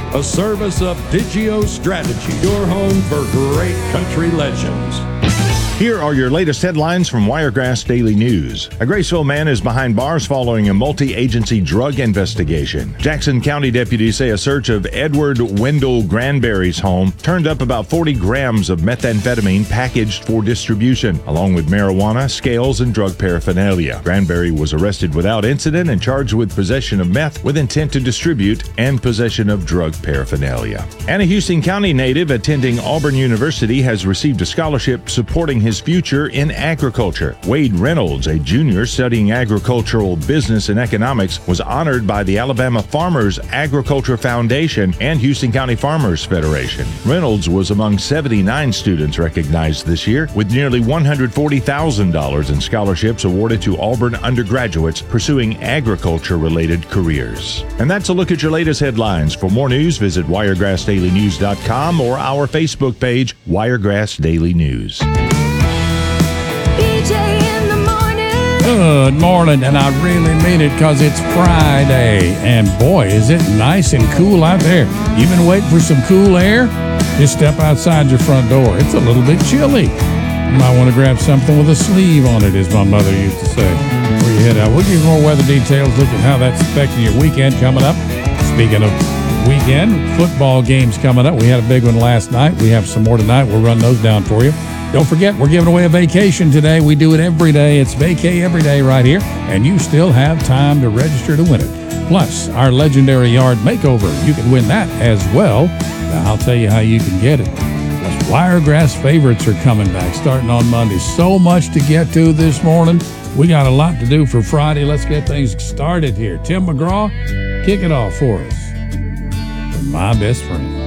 a service of Digio Strategy, your home for great country legends. Here are your latest headlines from Wiregrass Daily News. A Graceville man is behind bars following a multi-agency drug investigation. Jackson County deputies say a search of Edward Wendell Granberry's home turned up about 40 grams of methamphetamine packaged for distribution, along with marijuana, scales, and drug paraphernalia. Granberry was arrested without incident and charged with possession of meth with intent to distribute and possession of drug paraphernalia. And a Houston County native attending Auburn University has received a scholarship supporting his future in agriculture. Wade Reynolds, a junior studying agricultural business and economics, was honored by the Alabama Farmers Agriculture Foundation and Houston County Farmers Federation. Reynolds was among 79 students recognized this year, with nearly $140,000 in scholarships awarded to Auburn undergraduates pursuing agriculture-related careers. And that's a look at your latest headlines. For more news, visit wiregrassdailynews.com or our Facebook page, Wiregrass Daily News. Good morning, and I really mean it because it's Friday, and boy, is it nice and cool out there. You've been waiting for some cool air? Just step outside your front door. It's a little bit chilly. You might want to grab something with a sleeve on it, as my mother used to say. Before you head out, we'll give you more weather details, look at how that's affecting your weekend coming up. Speaking of weekend, football games coming up. We had a big one last night. We have some more tonight. We'll run those down for you. Don't forget, we're giving away a vacation today. We do it every day. It's vacay every day right here, and you still have time to register to win it. Plus, our legendary yard makeover. You can win that as well. Now, I'll tell you how you can get it. Plus, Wiregrass favorites are coming back starting on Monday. So much to get to this morning. We got a lot to do for Friday. Let's get things started here. Tim McGraw, kick it off for us. My best friend.